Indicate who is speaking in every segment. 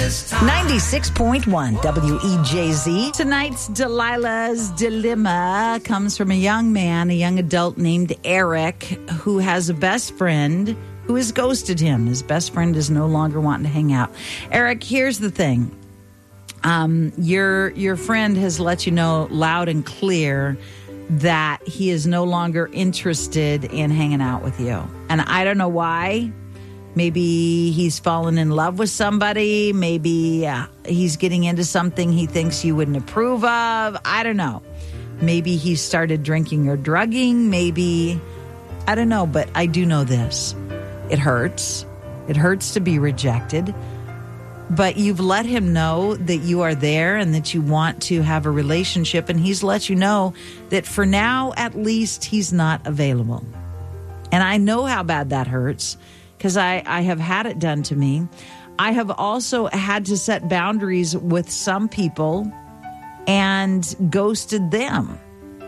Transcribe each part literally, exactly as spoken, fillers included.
Speaker 1: ninety-six point one W E J Z. Tonight's Delilah's Dilemma comes from a young man, a young adult named Eric, who has a best friend who has ghosted him. His best friend is no longer wanting to hang out. Eric, here's the thing. Um, your your friend has let you know loud and clear that he is no longer interested in hanging out with you. And I don't know why. Maybe he's fallen in love with somebody. Maybe uh, he's getting into something he thinks you wouldn't approve of. I don't know. Maybe he started drinking or drugging. Maybe, I don't know. But I do know this. It hurts. It hurts to be rejected. But you've let him know that you are there and that you want to have a relationship. And he's let you know that for now, at least, he's not available. And I know how bad that hurts, because I, I have had it done to me. I have also had to set boundaries with some people and ghosted them.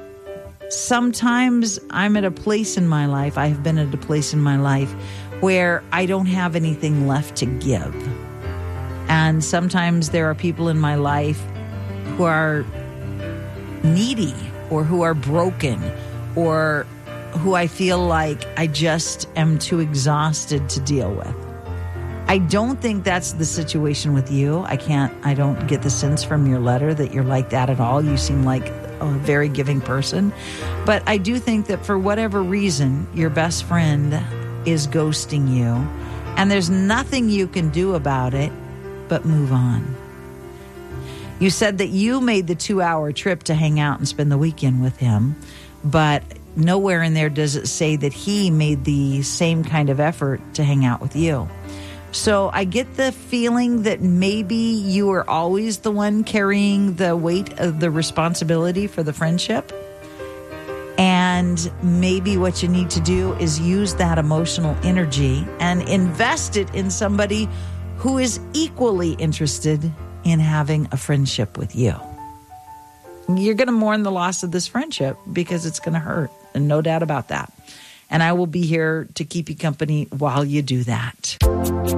Speaker 1: Sometimes I'm at a place in my life, I have been at a place in my life where I don't have anything left to give. And sometimes there are people in my life who are needy or who are broken or who I feel like I just am too exhausted to deal with. I don't think that's the situation with you. I can't, I don't get the sense from your letter that you're like that at all. You seem like a very giving person. But I do think that for whatever reason, your best friend is ghosting you. And there's nothing you can do about it but move on. You said that you made the two-hour trip to hang out and spend the weekend with him, but nowhere in there does it say that he made the same kind of effort to hang out with you. So I get the feeling that maybe you were always the one carrying the weight of the responsibility for the friendship. And maybe what you need to do is use that emotional energy and invest it in somebody who is equally interested in having a friendship with you. You're going to mourn the loss of this friendship because it's going to hurt, and no doubt about that. And I will be here to keep you company while you do that.